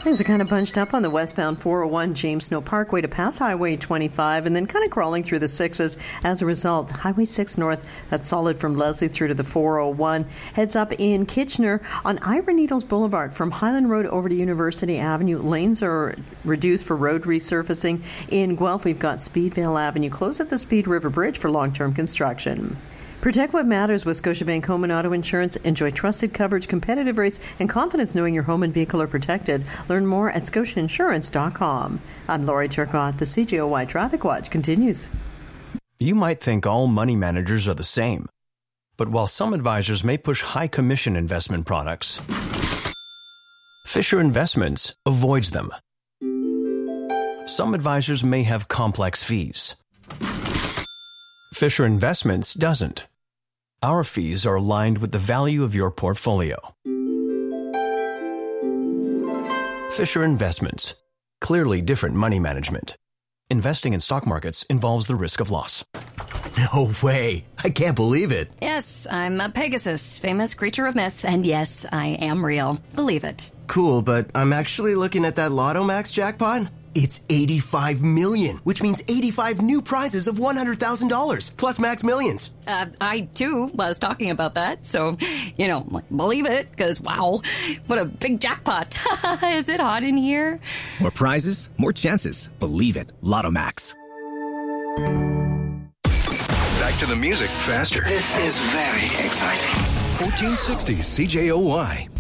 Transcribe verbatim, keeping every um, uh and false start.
Things are kind of bunched up on the westbound four oh one James Snow Parkway to pass Highway twenty-five, and then kind of crawling through the sixes as a result. Highway six North, that's solid from Leslie through to the four oh one. Heads up in Kitchener on Ira Needles Boulevard from Highland Road over to University Avenue. Lanes are reduced for road resurfacing. In Guelph, we've got Speedvale Avenue closed at the Speed River Bridge for long-term construction. Protect what matters with Scotiabank Home and Auto Insurance. Enjoy trusted coverage, competitive rates, and confidence knowing your home and vehicle are protected. Learn more at scotia insurance dot com. I'm Lori Turcotte. The C J O Y Traffic Watch continues. You might think all money managers are the same. But while some advisors may push high commission investment products, Fisher Investments avoids them. Some advisors may have complex fees. Fisher Investments doesn't. Our fees are aligned with the value of your portfolio. Fisher Investments. Clearly different money management. Investing in stock markets involves the risk of loss. No way. I can't believe it. Yes, I'm a Pegasus, famous creature of myth, and yes, I am real. Believe it. Cool, but I'm actually looking at that Lotto Max jackpot. It's eighty-five million, which means eighty-five new prizes of one hundred thousand dollars, plus Max Millions. Uh, I, too, was talking about that, so, you know, believe it, because, wow, what a big jackpot. Is it hot in here? More prizes, more chances. Believe it. Lotto Max. Back to the music faster. This is very exciting. fourteen sixty C J O Y.